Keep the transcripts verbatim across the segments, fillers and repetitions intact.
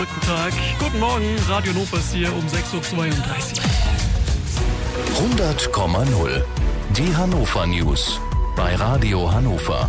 Guten Tag, guten Morgen, Radio Hannover ist hier um sechs Uhr zweiunddreißig. hundert Komma null. Die Hannover News bei Radio Hannover.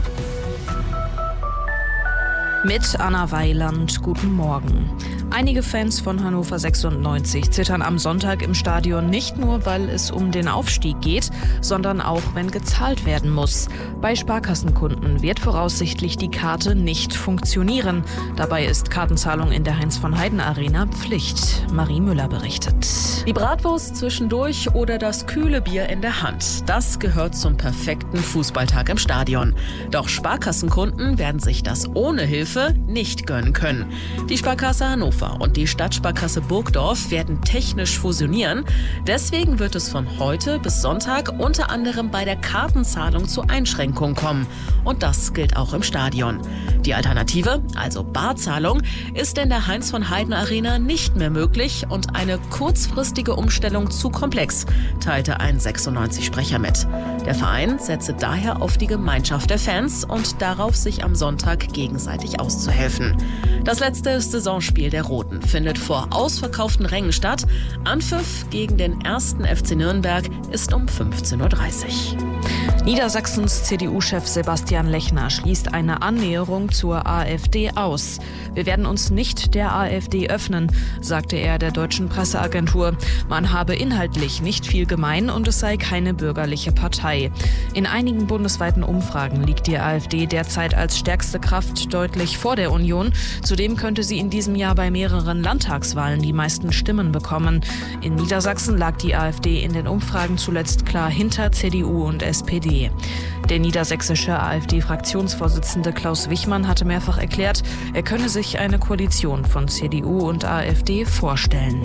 Mit Anna Weiland, guten Morgen. Einige Fans von Hannover sechsundneunzig zittern am Sonntag im Stadion nicht nur, weil es um den Aufstieg geht, sondern auch, wenn gezahlt werden muss. Bei Sparkassenkunden wird voraussichtlich die Karte nicht funktionieren. Dabei ist Kartenzahlung in der Heinz-von-Heiden-Arena Pflicht. Marie Müller berichtet. Die Bratwurst zwischendurch oder das kühle Bier in der Hand. Das gehört zum perfekten Fußballtag im Stadion. Doch Sparkassenkunden werden sich das ohne Hilfe nicht gönnen können. Die Sparkasse Hannover und die Stadtsparkasse Burgdorf werden technisch fusionieren. Deswegen wird es von heute bis Sonntag unter anderem bei der Kartenzahlung zu Einschränkungen kommen. Und das gilt auch im Stadion. Die Alternative, also Barzahlung, ist in der Heinz-von-Heiden-Arena nicht mehr möglich und eine kurzfristige Umstellung zu komplex, teilte ein sechsundneunzig-Sprecher mit. Der Verein setze daher auf die Gemeinschaft der Fans und darauf, sich am Sonntag gegenseitig auszuhelfen. Das letzte Saisonspiel der Roten findet vor ausverkauften Rängen statt. Anpfiff gegen den ersten F C Nürnberg ist um fünfzehn Uhr dreißig. Niedersachsens C D U-Chef Sebastian Lechner schließt eine Annäherung zur AfD aus. Wir werden uns nicht der AfD öffnen, sagte er der deutschen Presseagentur. Man habe inhaltlich nicht viel gemein und es sei keine bürgerliche Partei. In einigen bundesweiten Umfragen liegt die AfD derzeit als stärkste Kraft deutlich vor der Union. Zudem könnte sie in diesem Jahr bei mehreren Landtagswahlen die meisten Stimmen bekommen. In Niedersachsen lag die AfD in den Umfragen zuletzt klar hinter C D U und S P D. Der niedersächsische AfD-Fraktionsvorsitzende Klaus Wichmann hatte mehrfach erklärt, er könne sich eine Koalition von C D U und AfD vorstellen.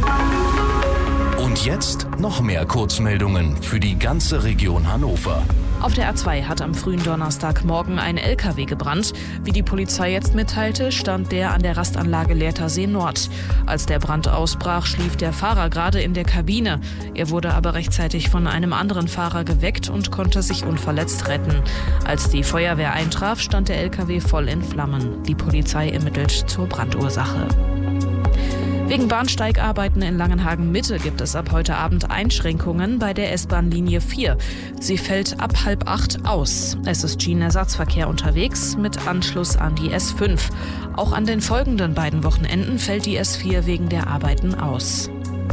Und jetzt noch mehr Kurzmeldungen für die ganze Region Hannover. Auf der A zwei hat am frühen Donnerstagmorgen ein L K W gebrannt. Wie die Polizei jetzt mitteilte, stand der an der Rastanlage Lehrtersee Nord. Als der Brand ausbrach, schlief der Fahrer gerade in der Kabine. Er wurde aber rechtzeitig von einem anderen Fahrer geweckt und konnte sich unverletzt retten. Als die Feuerwehr eintraf, stand der L K W voll in Flammen. Die Polizei ermittelt zur Brandursache. Wegen Bahnsteigarbeiten in Langenhagen-Mitte gibt es ab heute Abend Einschränkungen bei der S-Bahn-Linie vier. Sie fällt ab halb acht aus. Es ist Schienenersatzverkehr unterwegs mit Anschluss an die S fünf. Auch an den folgenden beiden Wochenenden fällt die S vier wegen der Arbeiten aus.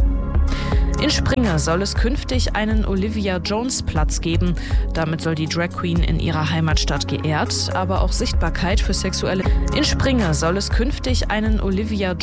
In Springe soll es künftig einen Olivia Jones-Platz geben. Damit soll die Drag Queen in ihrer Heimatstadt geehrt, aber auch Sichtbarkeit für sexuelle... In Springe soll es künftig einen Olivia